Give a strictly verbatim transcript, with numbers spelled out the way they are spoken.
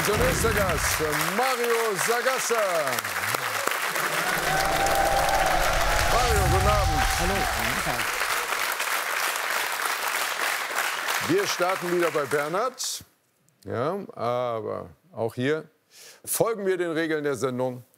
Unser nächster Gast, Mario Sagassa. Mario, guten Abend. Hallo, guten Tag. Wir starten wieder bei Bernhard. Ja, aber auch hier folgen wir den Regeln der Sendung.